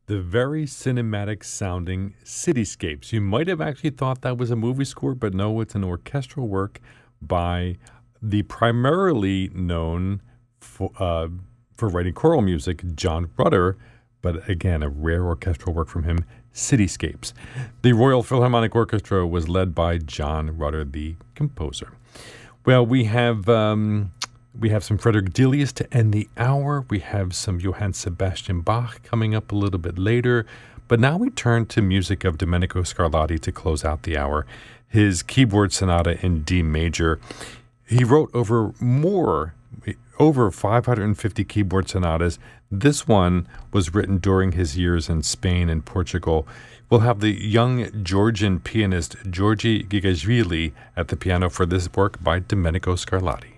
The very cinematic sounding Cityscapes. You might have actually thought that was a movie score, but no, it's an orchestral work by the primarily known for writing choral music, John Rutter, but again, a rare orchestral work from him, Cityscapes. The Royal Philharmonic Orchestra was led by John Rutter, the composer. Well, we have some Frederick Delius to end the hour. We have some Johann Sebastian Bach coming up a little bit later. But now we turn to music of Domenico Scarlatti to close out the hour. His keyboard sonata in D major. He wrote over 550 keyboard sonatas. This one was written during his years in Spain and Portugal. We'll have the young Georgian pianist Georgi Gigashvili at the piano for this work by Domenico Scarlatti.